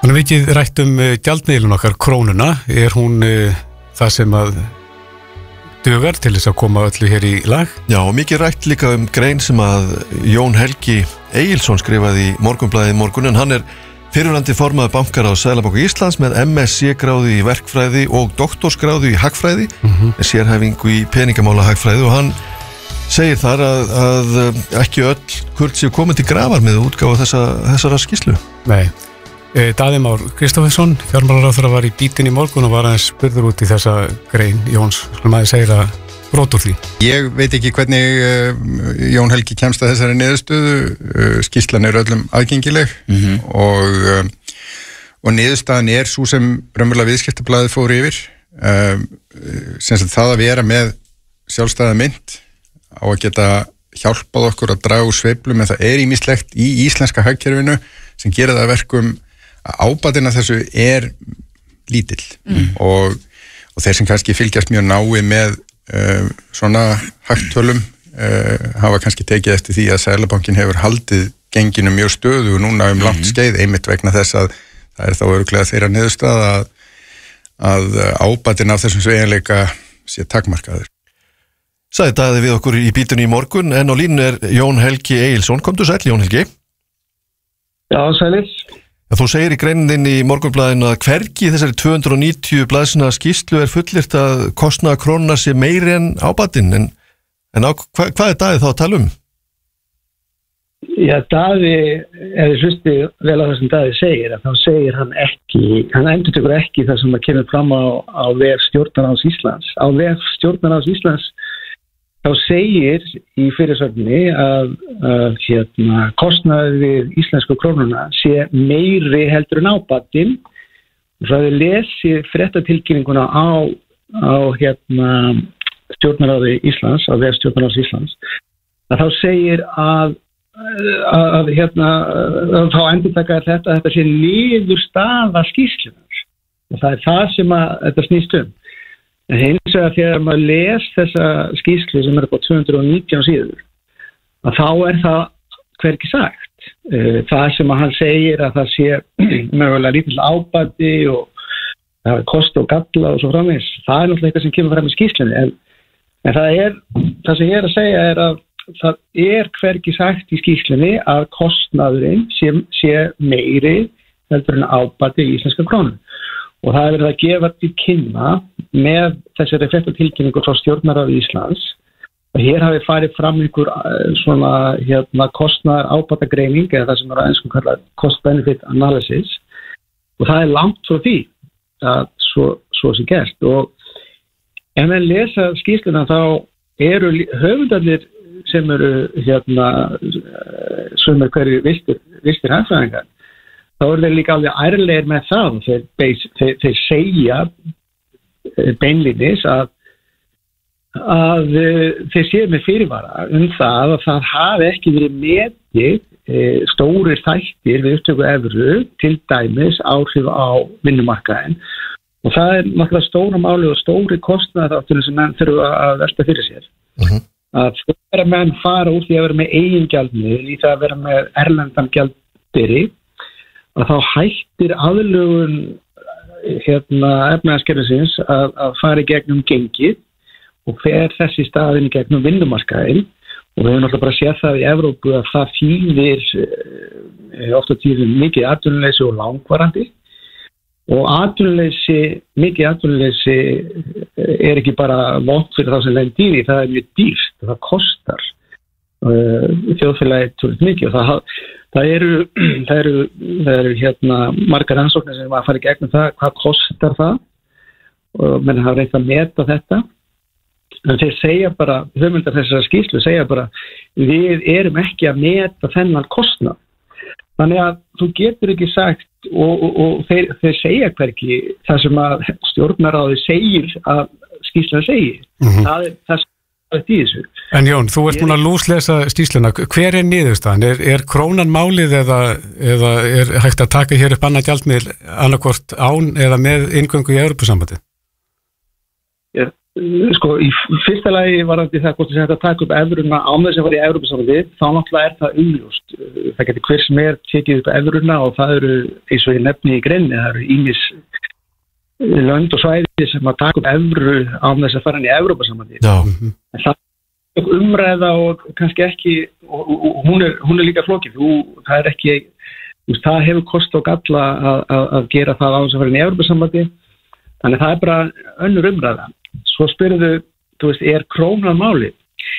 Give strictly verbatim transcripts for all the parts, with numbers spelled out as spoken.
Þannig mikið rætt um gjaldmiðilinn okkar, krónuna. Er hún uh, það sem að dugar til þess að koma öllu hér í lag? Já, og mikið rætt líka um grein sem að Jón Helgi Egilsson skrifaði í Morgunblaðið í morgun, en hann er fyrrverandi formaður bankaráðs Seðlabanka Íslands með M S C gráðu í verkfræði og doktorsgráðu í hagfræði, mm-hmm. með sérhæfingu í peningamála hagfræði, og hann segir þar að, að ekki öll kurl séu komin til grafar með útgáfa þessa, þessara skýrslu. Nei. Daði Már Kristófersson, fjármálaráðherra, var í Bítinn í morgun og var aðeins spurður út í þessa grein Jóns. Skulum aðeins segja að brot úr því. Ég veit ekki hvernig uh, Jón Helgi kemst að þessari niðurstöðu. Uh, skýrslan er öllum aðgengileg, mm-hmm. og, uh, og niðurstaðan er svo sem raunverulega viðskiptablaðið fór yfir. Uh, sem sagt það að vera með sjálfstæða mynt á að geta hjálpað okkur að draga úr sveiflum, en það er ýmislegt í íslenska hagkerfinu sem gera það verkum að ábatinn af þessu er lítill, mm. og, og þeir sem kannski fylgjast mjög nái með uh, svona hagtölum uh, hafa kannski tekið eftir því að Seðlabankinn hefur haldið genginu mjög stöðu og núna um langt skeið, einmitt vegna þess að það er þá örugglega þeirra niðurstaða að, að ábatinn af þessum sveigjanleika sé takmarkaður. Sæði Daði við okkur í Bítinu í morgun, en á línu er Jón Helgi Egilsson. Komdu sæll, Jón Helgi. Já, sælir. Þú segir í greininni í Morgunblaðinu að hvergi þessari tvö hundruð og níutíu blaðsina skýrslu er fullyrt að kostnaður krónunnar sé meiri en ábatinn, en, en á, hva, hvað er Daði þá að tala um? Já, Daði, ef þið hlusti vel á það sem Daði segir, að þá segir hann ekki, hann endurtekur ekki það sem að kemur fram á, á vef Stjórnarráðs Íslands. Á vef Stjórnarráðs Íslands þá segir í fyrirsögninni að, að hérna, kostnaður við íslensku krónuna sé meiri heldur en ábatinn. Og svo að við lesi fréttatilkynninguna á, á hérna, Stjórnarráði Íslands, á vef Stjórnarráðs Íslands, að þá segir að, að, að, hérna, að þá endurtaka þetta að þetta sé niðurstaða skýrslunnar. Og það er það sem að þetta snýst um. En hins vegar þegar maður les þessa skýrslu sem er upp á tvö hundruð og nítján síður, að þá er það hvergi sagt. Það sem að hann segir að það sé mögulega lítill ábati og það er kost og galla og svo framins, það er náttúrulega eitthvað sem kemur fram í skýrslunni. En, en það er, það sem ég er að segja er að það er hvergi sagt í skýrslunni að kostnaðurinn sé, sé meiri heldur en ábati í íslenska krónu. Og það er verið að gefa til kynna með þessari fréttatilkynningu frá Stjórnarráði Íslands og hér hafi farið fram einhver svona hérna kostnaðar ábatagreining eða það sem er aðeins kallað cost benefit analysis, og það er langt frá því að svo, svo sé gert. Og ef við lesa skýrsluna þá eru höfundarnir sem eru hérna sem er hverju vistir, vistir hagfræðingar, þá eru þeir líka alveg ærlegir með það. Þeir, þeir, þeir segja beinlínis að, að þeir séu með fyrirvara um það að það hafi ekki verið metið stórir þættir við upptöku evru, til dæmis áhrif á vinnumarkaðinn. Og það er náttúrulega stóra máli og stóri kostnaðarþáttur sem menn þurfa að velta fyrir sér. Uh-huh. Að þegar menn fara úr því að vera með eigin gjaldmiðil í það að vera með erlendan gjaldeyri, að þá hættir aðlögun hérna, efnahagskerfisins að, að fara í gegnum gengið og fer þessi staðin í gegnum vinnumarkaðinn. Og við hefum náttúrulega bara séð það í Evrópu að það þýðir e, ofta tíðum mikið atvinnuleysi og langvarandi. Og atvinnuleysi, mikið atvinnuleysi er ekki bara vont fyrir þá sem lendir í því, það er mjög dýrt og það kostar uh, þjóðfélagið tölvöld mikið. Og það, það eru, það eru, það eru hérna, margar rannsóknir sem að fara í gegnum það, hvað kostar það, og menn hafa reynt að meta þetta. En þeir segja bara, höfundar þessara skýrslu segja bara, við erum ekki að meta þennan kostnað. Þannig að þú getur ekki sagt, og, og, og þeir, þeir segja hverki það sem að stjórnarráði segir að skýrslan segir. Mm-hmm. Það er það sem er í þessu. En Jón, þú ert búin að lúslesa skýrsluna. Hver er niðurstaðan? Er, er krónan málið eða, eða er hægt að taka hér upp annað gjaldmiðil annarkvort án eða með inngöngu í Evrópusambandið? Ég, sko, í fyrsta lagi varandi það hvort þess að taka upp evruna án þess að fara í Evrópusambandið, þá náttúrulega er það umljóst. Það getur hver sem er tekið upp evruna og það eru, eins og ég nefni í greinni, það eru ýmis lönd og svæði sem að taka upp evru án þess að fara inn í Evrópusambandið. Já. En það er umræða og kannski ekki, og, og, og hún, er, hún er líka flókið. Það er ekki, það hefur kost og galla að, að, að gera það án þess að fara inn í Evrópusambandið. Þannig það er bara önnur umræða. Svo spyrðu, þú veist, er krónan máli?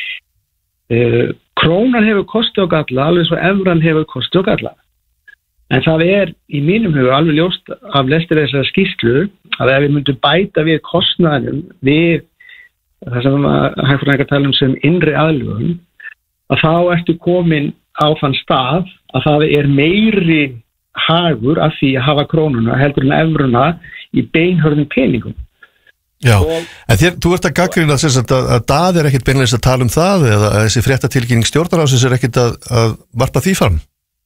Uh, krónan hefur kosti og galla, alveg svo evran hefur kosti og galla. En það er í mínum huga alveg ljóst af lestir þessar skýrslu að ef við myndum bæta við kostnaðinum við það sem hægfræðingar tala um sem innri aðlögun, að þá ertu komin á þann stað að það er meiri hagur af því að hafa krónuna heldur en evruna í beinhörðum peningum. Já, en þér, þú ert að gagnrýna að, að, að Daði er ekkit beinleins að tala um það eða að þessi fréttatilkynning stjórnarráðsins er ekkit að, að varpa því fram?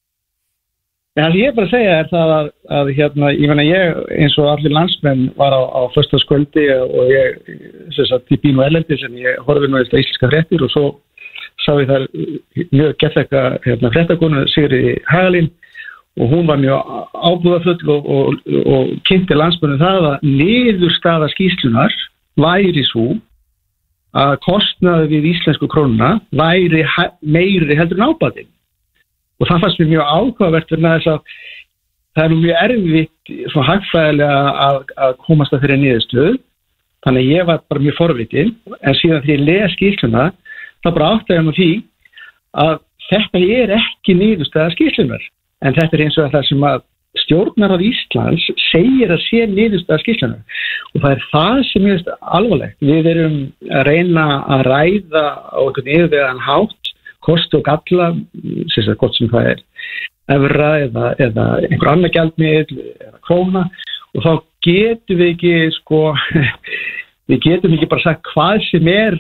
Já, það ég er bara að segja er það að, að hérna, ég meina ég eins og allir landsmenn var á, á föstudagskvöldi og ég, þess að ég býn og erlendis en ég horfði nú eftir íslenska fréttir og svo sá ég þar mjög geðþekka hérna, fréttakonu Sigri Hagalín og hún var mjög ábúðafull og, og, og kynnti landsmönnum það að niðurstaða skýrslunar væri svo að kostnaði við íslensku krónuna væri meiri heldur en ábati. Og það fannst mér mjög áhugavert vegna þess að það er mjög erfitt svona hagfræðilega að, að komast að þeirra niðurstöðu. Þannig að ég var bara mjög forvitinn, en síðan þegar ég les skýrsluna, þá bara áttaði ég mig því að þetta er ekki niðurstaða skýrslunar. En þetta er eins og það sem að stjórnarráð Íslands segir að sé niðurstaða skýrslunar. Og það er það sem ég veist alvarlegt. Við erum að reyna að ræða á einhvern yfirvegaðan hátt kost og galla, sem það gott sem það er evra eða, eða einhver annar gjaldmiðl eða króna og þá getum við ekki sko, við getum ekki bara sagt hvað sem er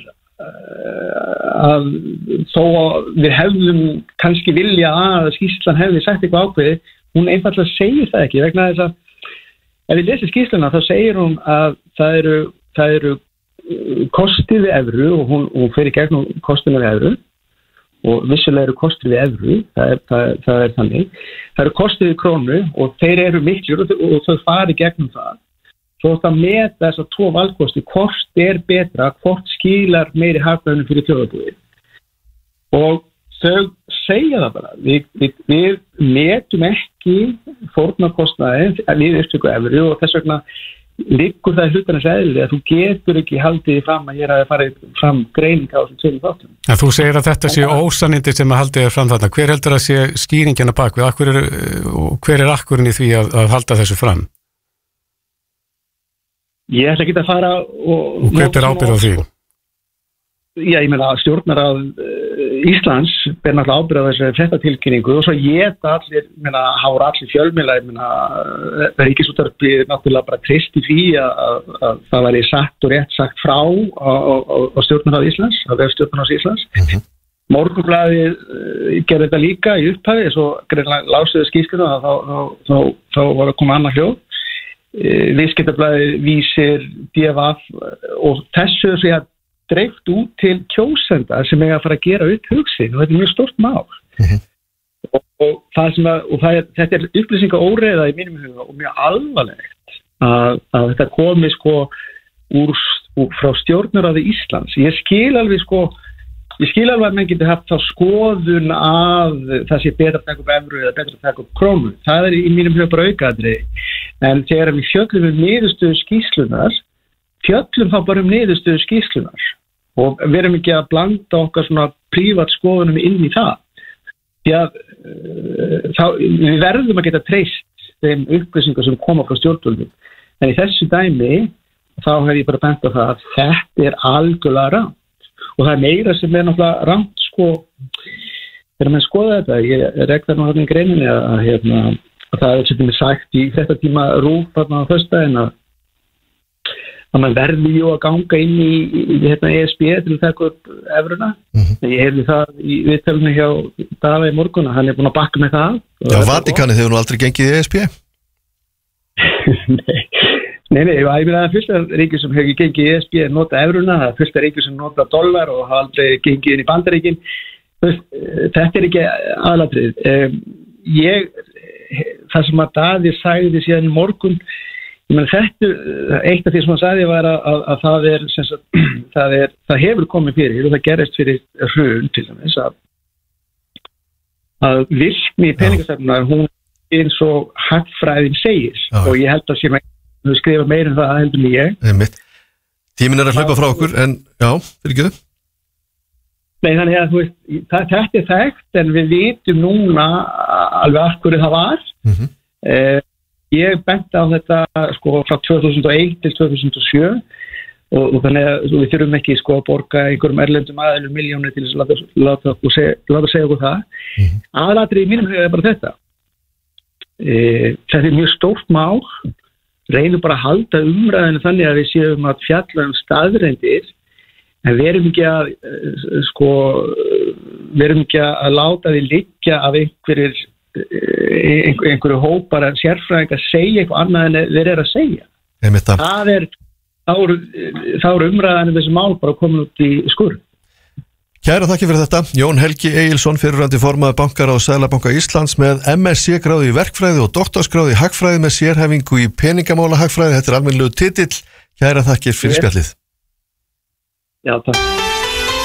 að þó að við hefðum kannski vilja að skýrslan hefði sagt eitthvað ákveði, hún einfallega segir það ekki vegna þess að ef við lesum skýrsluna þá segir hún að það eru, það eru kostið við evru og hún, hún fer í gegnum kostinu við evru og vissulega eru kostir við evru, það er, það, það er þannig. Það eru kostir við krónu og þeir eru miklir og, og þau fari gegnum það. Svo það með þess að tvo valkosti, hvort er betra, hvort skilar meiri hagnaðinum fyrir þjóðarbúið. Og þau segja það bara, við, við, við metum ekki fórnarkostnaði við upptöku evru og þess vegna liggur það í hlutarnas eðli að þú getur ekki haldið fram að ég er að fara fram greining á þessum tveimur þáttum. En þú segir að þetta sé ósannindi sem að haldið er fram þarna. Hver heldur að sé skýringina bak við? Hver er, hver er akkurinn í því að, að halda þessu fram? Ég ætla ekki að fara og... Og hver er ábyrgð á því? Já, ég meina stjórnarráð Íslands ber náttúrulega ábyrgð á þessu fréttatilkynningu og svo geta allir, meina, hafa allir fjölmiðla, ég meina, Ríkisútvarpið náttúrulega bara treysti því að, að, að það væri sagt og rétt sagt frá á, á, á stjórnarráð Íslands, á vef stjórnarráðs Íslands. Mm-hmm. Morgunblaðið uh, gerði þetta líka í upphafi, svo greinlega lásuðu skýrsluna þá, þá, þá, þá var að koma annað hljóð. Uh, Viðskiptablaðið Vísir, D V A og þessu því að dreift út til kjósenda sem eiga að fara að gera upp hugsin og þetta er mjög stórt mál. Mm-hmm. og, og, það sem að, og það er, þetta er upplýsinga óreiða í mínum huga og mjög alvarlegt að, að þetta komi sko úr, úr frá stjórnarráði Íslands. Ég skil alveg sko ég skil alveg að menn getur haft þá skoðun að það sé betra að taka upp evru eða betra að taka upp krónu. Það er í mínum huga bara aukaðri. En þegar við fjöllum um niðurstöðu skýrslunar fjöllum þá bara um niðurstöðu skýrslunar og við erum ekki að blanda okkar svona prívat skoðunum inn í það. Því að uh, þá, við verðum að geta treyst þeim upplýsingar sem koma frá stjórnvöldum. En í þessu dæmi þá hef ég bara bent á það að þetta er algjörlega rangt. Og það er meira sem er náttúrulega rangt sko, þegar maður skoða þetta, ég rekta nú hérna í greininni að, hérna, að það er sem er sagt í þetta tíma rúf þarna á föstudaginn að að maður verði jú að ganga inn í, í, í hérna, E S B til að taka upp evruna. Mm-hmm. Ég hefði það í viðtölunni hjá Daði í morgun að hann er búin að bakka með það. Já, Vatíkanið hefur nú aldrei gengið í E S B? Nei, Nei, nei, ég meina að fyrsta ríki sem hefur gengið í E S B nota evruna, það er fyrsta ríki sem nota dollar og hafa aldrei gengið inn í Bandaríkin. Þetta er ekki aðalatrið. Ég, það sem að Daði sagði síðan í morgun, ég meina þetta, eitt af því sem hann sagði var að, að, að það er, sagt, það er, það hefur komið fyrir og það gerist fyrir hrun til þess að, að virkni í peningastefnunar, hún eins og hagfræðin segir Já. Og ég held að sé með Þú skrifa meira um það heldur en ég. Einmitt. Tíminn er að hlaupa frá okkur, en já, fyrir ekki þau? Nei, þannig að þú veist, það, þetta er þekkt, en við vitum núna alveg af hverju það var. Mm-hmm. eh, ég benti á þetta sko frá tvö þúsund og eitt til tvö þúsund og sjö og, og þannig að við þurfum ekki sko að borga einhverjum erlendum aðeilum miljónir til þess að láta, láta, láta, láta segja okkur það. Mm-hmm. Aðalatrið í mínum huga er bara þetta. Eh, þetta er mjög stórt mál. Reynum bara að halda umræðinu þannig að við séum að fjalla um staðreyndir en við erum ekki að sko, við erum ekki að láta því liggja af einhverjir einhver, einhverju hópar að sérfræðing að segja eitthvað annað en þeir eru að segja. Það er þá eru, þá eru umræðinu þessi mál bara komin út í skurð. Kæra þakki fyrir þetta. Jón Helgi Egilsson, fyrrverandi formaður bankar á Seðlabanka Íslands með M S C gráðu í verkfræði og doktorsgráðu í hagfræði með sérhæfingu í peningamála hagfræði. Þetta er almennilegu titill. Kæra þakki fyrir spjallið. Já, takk.